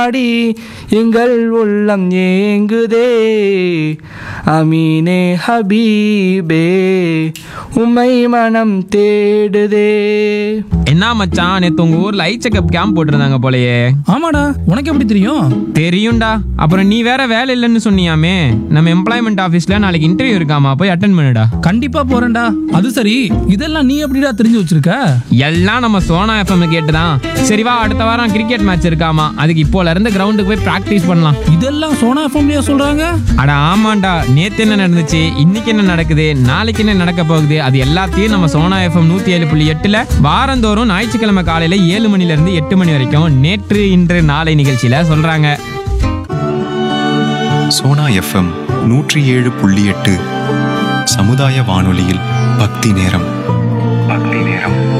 அடி எங்கள் உள்ளம் ஏங்குதே அமீனே ஹபீபே உம்மை மனம் தேடுதே. என்ன மச்சான், நேத்து உங்க ஊர்ல ஐ செக்அப் கேம்ப் போட்டிருந்தாங்க போலயே. ஆமாடா, உனக்கு எப்படி தெரியும்? தெரியும்டா. அப்புறம் நீ வேற வேலை இல்லைன்னு சொன்னியாமே. நம்ம எம்ப்ளாய்மெண்ட் ஆஃபீஸ்ல நாளைக்கு இன்டர்வியூ இருக்காமா, போய் அட்டென்ட் பண்ணுடா. கண்டிப்பா போறேன்டா. அது சரி, இதெல்லாம் நீ எப்படிடா தெரிஞ்சு வச்சிருக்க? எல்லாம் நம்ம சோனா எஃப்எம் கேட்டுதான். சரி வா, அடுத்த வாரம் கிரிக்கெட் மேட்ச் இருக்காமா, அதுக்கு இப்போல இருந்து கிரவுண்டுக்கு போய் பிராக்டிஸ் பண்ணலாம். இதெல்லாம் சோனா எஃப்எம்லயே சொல்றாங்க? அட ஆமாண்டா, நேத்து என்ன நடந்துச்சு, இன்னைக்கு என்ன நடக்குது, நாளைக்கு என்ன நடக்க போகுது, அது எல்லாத்தையும் நம்ம சோனா எஃப்எம் 107.8 வாரந்தோறும் ஞாயிற்றுக்கிழமை காலையில 7 மணில இருந்து 8 மணி வரைக்கும் நேற்று இன்று நாளை நிகழ்ச்சியில சொல்றாங்க. சோனா எஃப்எம் 107.8 சமுதாய வானொலியில் பக்தி நேரம்.